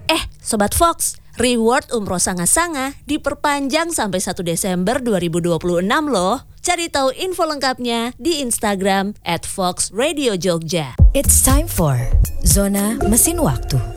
Sobat Fox, reward umroh Sanga-Sanga diperpanjang sampai 1 Desember 2026 loh. Cari tahu info lengkapnya di Instagram @foxradiojogja. It's time for Zona Mesin Waktu.